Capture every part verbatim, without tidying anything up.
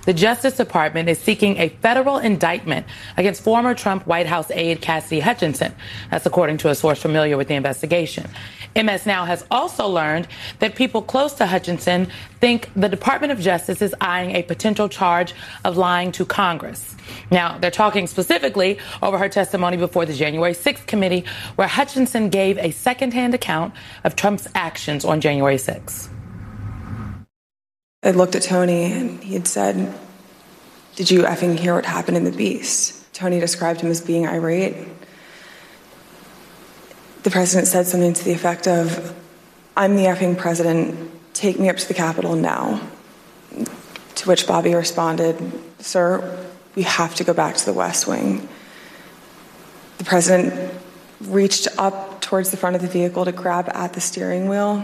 the Justice Department is seeking a federal indictment against former Trump White House aide Cassidy Hutchinson. That's according to a source familiar with the investigation. M S Now has also learned that people close to Hutchinson think the Department of Justice is eyeing a potential charge of lying to Congress. Now, they're talking specifically over her testimony before the January sixth committee, where Hutchinson gave a secondhand account of Trump's actions on January sixth. I looked at Tony and he had said, "Did you effing hear what happened in the Beast?" Tony described him as being irate. The president said something to the effect of, "I'm the effing president, take me up to the Capitol now." To which Bobby responded, "Sir, we have to go back to the West Wing." The president reached up towards the front of the vehicle to grab at the steering wheel.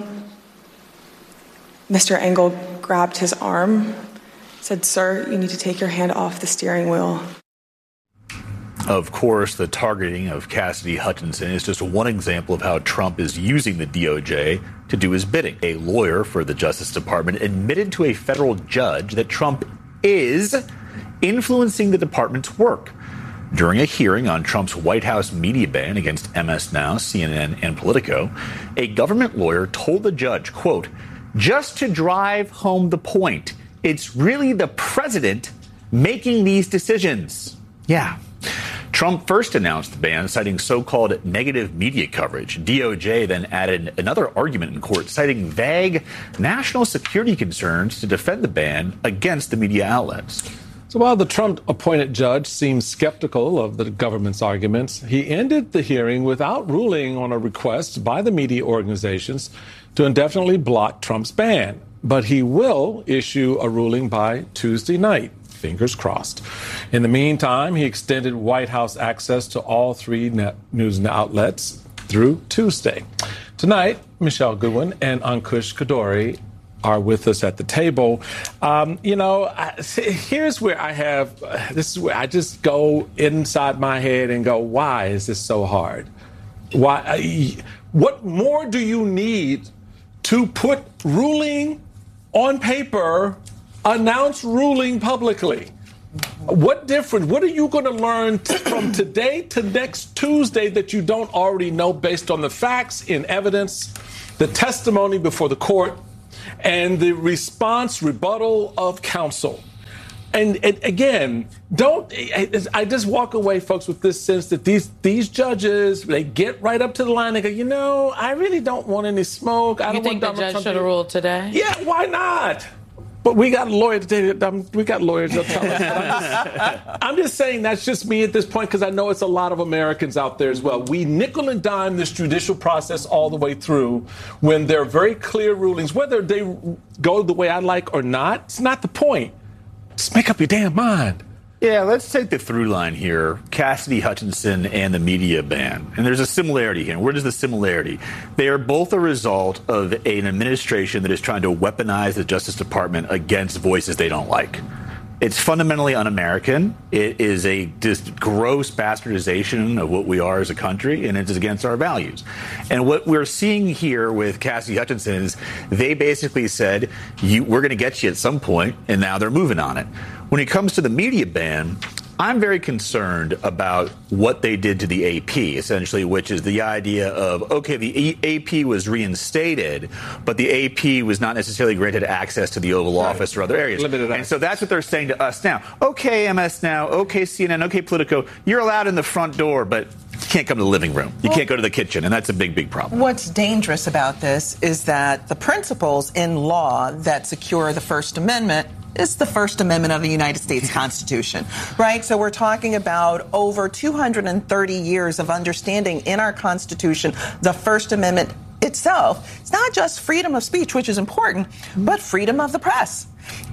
Mister Engel grabbed his arm, said, "Sir, you need to take your hand off the steering wheel." Of course, the targeting of Cassidy Hutchinson is just one example of how Trump is using the D O J to do his bidding. A lawyer for the Justice Department admitted to a federal judge that Trump is influencing the department's work. During a hearing on Trump's White House media ban against M S Now, C N N, and Politico, a government lawyer told the judge, quote, "Just to drive home the point, it's really the president making these decisions." Yeah. Trump first announced the ban, citing so-called negative media coverage. D O J then added another argument in court, citing vague national security concerns to defend the ban against the media outlets. So while the Trump-appointed judge seems skeptical of the government's arguments, he ended the hearing without ruling on a request by the media organizations to indefinitely block Trump's ban. But he will issue a ruling by Tuesday night. Fingers crossed. In the meantime, he extended White House access to all three net news outlets through Tuesday. Tonight, Michelle Goodwin and Ankush Kadori are with us at the table. Um, you know, I, here's where I have, uh, this is where I just go inside my head and go, why is this so hard? Why? Uh, what more do you need to put ruling on paper, announce ruling publicly? What difference? What are you going to learn t- from today to next Tuesday that you don't already know based on the facts and evidence, the testimony before the court, and the response rebuttal of counsel? And, and again, don't I, I just walk away, folks, with this sense that these these judges, they get right up to the line and go, you know, I really don't want any smoke. I you don't think want the judge should have ruled today? Yeah, why not? But we got a lawyer today. Um, we got lawyers that tell us. I'm just, I'm just saying that's just me at this point because I know it's a lot of Americans out there as well. We nickel and dime this judicial process all the way through when there are very clear rulings, whether they go the way I like or not. It's not the point. Just make up your damn mind. Yeah, let's take the through line here. Cassidy Hutchinson and the media ban. And there's a similarity here. Where is the similarity? They are both a result of an administration that is trying to weaponize the Justice Department against voices they don't like. It's fundamentally un-American. It is a just gross bastardization of what we are as a country, and it's against our values. And what we're seeing here with Cassidy Hutchinson is they basically said, you, we're going to get you at some point, and now they're moving on it. When it comes to the media ban, I'm very concerned about what they did to the A P, essentially, which is the idea of, OK, the A P was reinstated, but the A P was not necessarily granted access to the Oval Office or other areas. Limited and so that's what they're saying to us now. OK, M S Now, OK, C N N, OK, Politico, you're allowed in the front door, but you can't come to the living room. You well, can't go to the kitchen. And that's a big, big problem. What's dangerous about this is that the principles in law that secure the First Amendment is the First Amendment of the United States Constitution, right? So we're talking about over two hundred thirty years of understanding in our Constitution, the First Amendment itself. It's not just freedom of speech, which is important, but freedom of the press.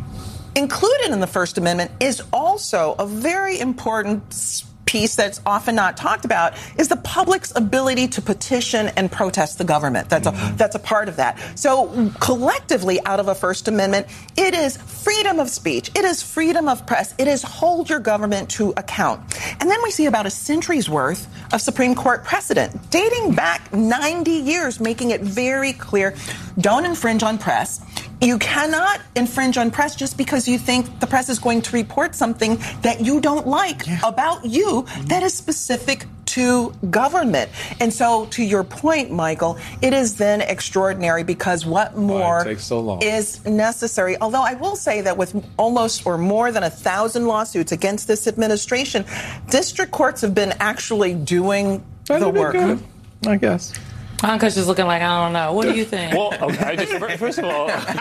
Included in the First Amendment is also a very important piece that's often not talked about is the public's ability to petition and protest the government. That's a that's a part of that. So collectively, out of a First Amendment, it is freedom of speech. It is freedom of press. It is hold your government to account. And then we see about a century's worth of Supreme Court precedent dating back ninety years, making it very clear, don't infringe on press. You cannot infringe on press just because you think the press is going to report something that you don't like yeah. about you that is specific to government. And so, to your point, Michael, it is then extraordinary because what more takes so long? Is necessary. Although I will say that with almost or more than a thousand lawsuits against this administration, district courts have been actually doing the work. Good, I guess. Anka's just looking like, I don't know. What do you think? Well, okay, I just, first of all, uh,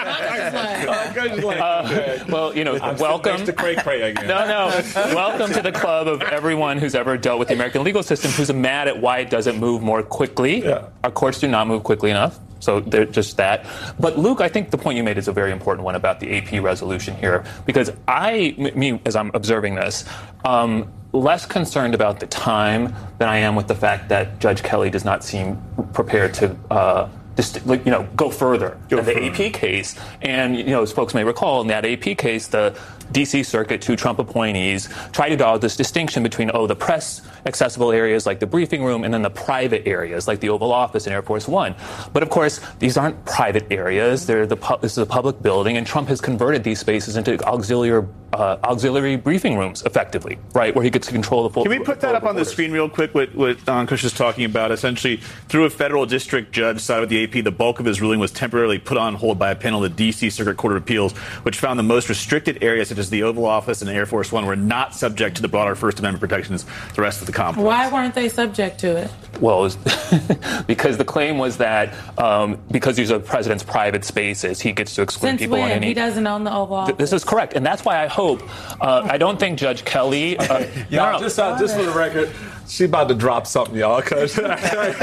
well, you know, I'm welcome. To cray cray again. No, no. Welcome to the club of everyone who's ever dealt with the American legal system who's mad at why it doesn't move more quickly. Yeah. Our courts do not move quickly enough. So they're just that. But, Luke, I think the point you made is a very important one about the A P resolution here, because I, me, as I'm observing this, um, less concerned about the time than I am with the fact that Judge Kelly does not seem prepared to uh, just, you know, go further go than the further. A P case. And, you know, as folks may recall, in that A P case, the D C Circuit, two Trump appointees, tried to draw this distinction between, oh, the press accessible areas like the briefing room and then the private areas like the Oval Office and Air Force One. But, of course, these aren't private areas. They're the pu- this is a public building, and Trump has converted these spaces into auxiliary uh, auxiliary briefing rooms, effectively, right, where he gets to control the full. Can we put that up on the screen real quick, what, what Ankush is talking about? Essentially, through a federal district judge side with the A P, the bulk of his ruling was temporarily put on hold by a panel of the D C Circuit Court of Appeals, which found the most restricted areas, such as the Oval Office and Air Force One, were not subject to the broader First Amendment protections the rest of the complex. Why weren't they subject to it? Well, it was because the claim was that um, because these are the president's private spaces, he gets to exclude Since people when? on any. He doesn't own the Oval Office. This is correct, and that's why I hope. Uh, I don't think Judge Kelly. Uh, y'all, no, no. just uh, just for the record, she about to drop something, y'all. Because I,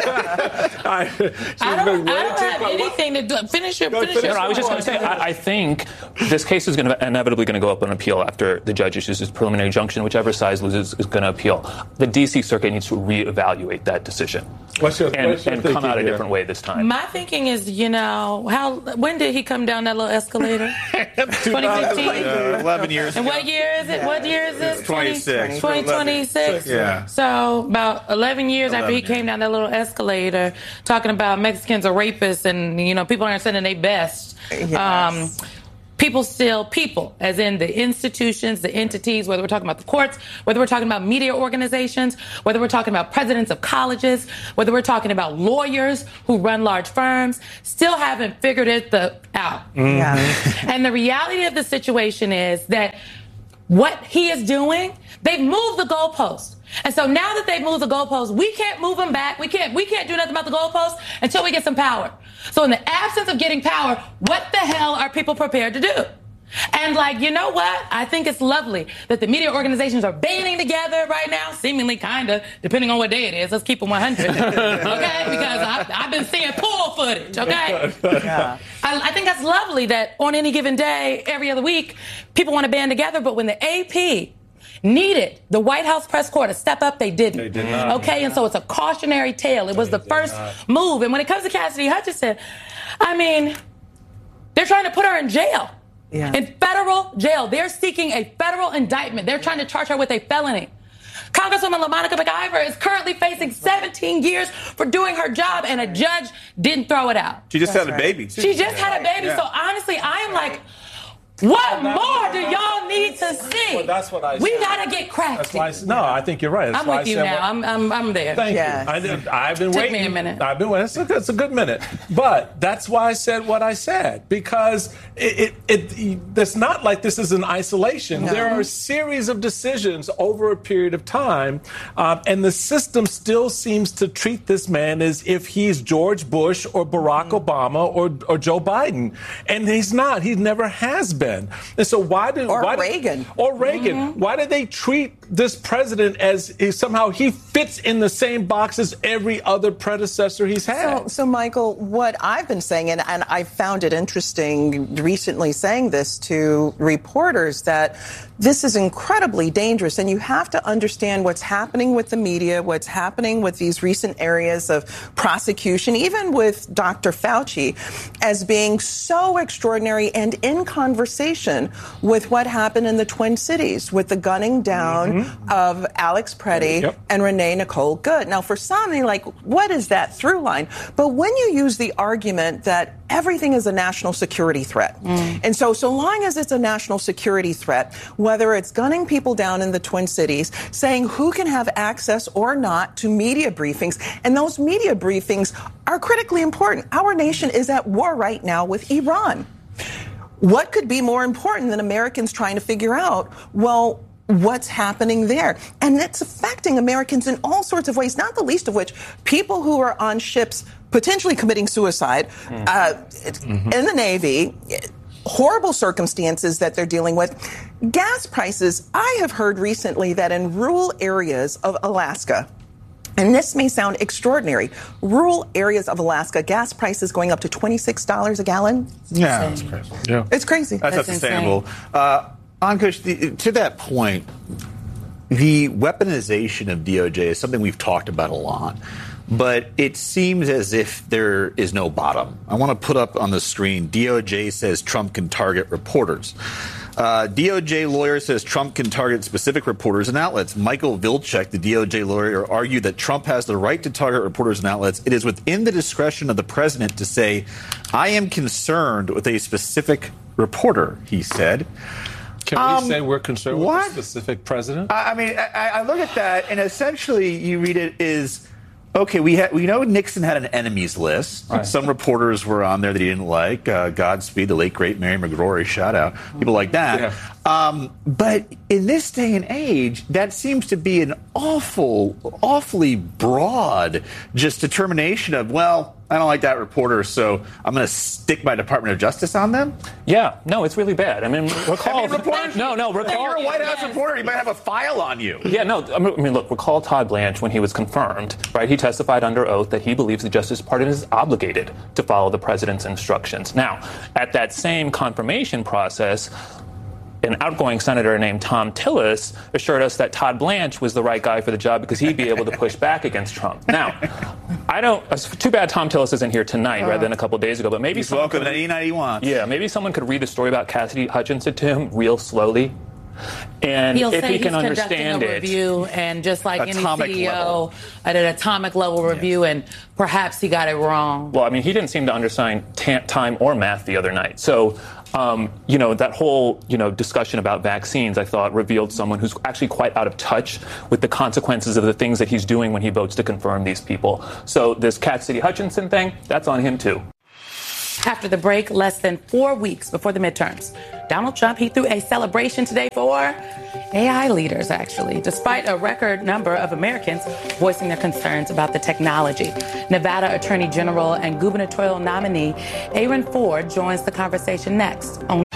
I don't, I don't have anything to do. Finish your. Finish No, your no, I was just going to say, I, I think this case is going to inevitably going to go up on appeal after the judge issues his preliminary injunction. Whichever side loses is going to appeal. The D C Circuit needs to reevaluate that decision what's your, and, what's your and come out a here? different way this time. My thinking is, you know, how when did he come down that little escalator? twenty fifteen Uh, eleven years And ago. what year is it? What year is this? twenty-six twenty twenty-six Yeah. So about eleven years after he eleven came down that little escalator talking about Mexicans are rapists and, you know, people aren't sending their best. Yes. Um, people still, people, as in the institutions, the entities, whether we're talking about the courts, whether we're talking about media organizations, whether we're talking about presidents of colleges, whether we're talking about lawyers who run large firms, still haven't figured it the, out. Yeah. And the reality of the situation is that what he is doing, they've moved the goalpost. And so now that they've moved the goalpost, we can't move them back. We can't, we can't do nothing about the goalpost until we get some power. So in the absence of getting power, what the hell are people prepared to do? And like, you know what? I think it's lovely that the media organizations are banding together right now, seemingly kind of, depending on what day it is. Let's keep it one hundred. Okay? Because I, I've been seeing pool footage. Okay? Yeah. I, I think that's lovely that on any given day, every other week, people want to band together. But when the A P needed the White House press corps to step up, they didn't. They did not. Okay, and so it's a cautionary tale. It was They the did first not. move. And when it comes to Cassidy Hutchinson, I mean, they're trying to put her in jail. Yeah. In federal jail. They're seeking a federal indictment. They're trying to charge her with a felony. Congresswoman LaMonica McIver is currently facing seventeen years for doing her job, and a judge didn't throw it out. She just That's had a right. baby. too. She just had a baby. Yeah. So honestly, I am like, what more do y'all need to see? Well, that's what I We said. gotta get That's why I, crafty. no, I think you're right. That's I'm why with I you said now. what- I'm, I'm, I'm there. Thank Yes. you. I did, I've been Took waiting. me a minute. I've been waiting. It's a, it's a good minute. But that's why I said what I said, because it, it, it it's not like this is in isolation. No. There are a series of decisions over a period of time, um, and the system still seems to treat this man as if he's George Bush or Barack Mm-hmm. Obama or, or Joe Biden. And he's not. He never has been. And so why do Or why do- Reagan. or Reagan. Mm-hmm. Why do they treat this president as if somehow he fits in the same box as every other predecessor he's had? So, so, Michael, what I've been saying, and, and I found it interesting recently saying this to reporters, that this is incredibly dangerous, and you have to understand what's happening with the media, what's happening with these recent areas of prosecution, even with Doctor Fauci, as being so extraordinary and in conversation with what happened happened in the Twin Cities with the gunning down mm-hmm. of Alex Preddy yep. and Renee Nicole Good. Now, for some, they're like, what is that through line? But when you use the argument that everything is a national security threat, mm. and so so long as it's a national security threat, whether it's gunning people down in the Twin Cities, saying who can have access or not to media briefings, and those media briefings are critically important. Our nation is at war right now with Iran. What could be more important than Americans trying to figure out, well, what's happening there? And it's affecting Americans in all sorts of ways, not the least of which people who are on ships potentially committing suicide mm. uh, mm-hmm. in the Navy, horrible circumstances that they're dealing with. Gas prices, I have heard recently that in rural areas of Alaska, and this may sound extraordinary, rural areas of Alaska, gas prices going up to twenty-six dollars a gallon. Yeah, that's crazy. Yeah. It's crazy. That's, that's understandable. Uh, Ankush, the, to that point, the weaponization of D O J is something we've talked about a lot, but it seems as if there is no bottom. I want to put up on the screen, D O J says Trump can target reporters. Uh, D O J lawyer says Trump can target specific reporters and outlets. Michael Vilcek, the D O J lawyer, argued that Trump has the right to target reporters and outlets. It is within the discretion of the president to say, I am concerned with a specific reporter, he said. Can we um, say we're concerned what? with a specific president? I, I mean, I, I look at that, and essentially you read it is, okay, we, ha- we know Nixon had an enemies list. Right. Some reporters were on there that he didn't like. Uh, Godspeed, the late, great Mary McGrory, shout out. People like that. Yeah. Um, but in this day and age, that seems to be an awful, awfully broad just determination of, well, I don't like that reporter, so I'm going to stick my Department of Justice on them? Yeah, no, it's really bad. I mean, recall... I mean, reporters, no, no, recall... If you're a White House yes. reporter, you might have a file on you. Yeah, no, I mean, look, recall Todd Blanche when he was confirmed, right? He testified under oath that he believes the Justice Department is obligated to follow the president's instructions. Now, at that same confirmation process, an outgoing senator named Thom Tillis assured us that Todd Blanche was the right guy for the job because he'd be able to push back against Trump. Now, I don't. It's too bad Thom Tillis isn't here tonight uh, rather than a couple of days ago. But maybe he's welcome at any night he wants. Yeah, maybe someone could read the story about Cassidy Hutchinson to him real slowly. And He'll if say he can he's understand conducting a it, review, and just like atomic any C E O, level. at an atomic level review, yeah. and perhaps he got it wrong. Well, I mean, he didn't seem to understand ta- time or math the other night. So, um, you know, that whole, you know, discussion about vaccines, I thought, revealed someone who's actually quite out of touch with the consequences of the things that he's doing when he votes to confirm these people. So this Cassidy Hutchinson thing, that's on him, too. After the break, less than four weeks before the midterms, Donald Trump, he threw a celebration today for A I leaders, actually, despite a record number of Americans voicing their concerns about the technology. Nevada Attorney General and gubernatorial nominee Aaron Ford joins the conversation next on